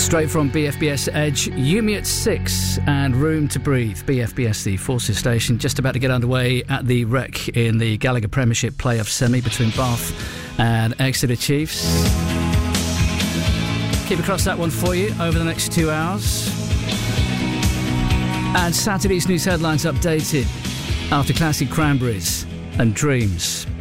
Straight from BFBS Edge, Yumi at 6 and Room to Breathe. BFBS, the Forces station, just about to get underway at the Rec in the Gallagher Premiership playoff semi between Bath and Exeter Chiefs. Keep across that one for you over the next 2 hours. And Saturday's news headlines updated after Classic Cranberries and Dreams.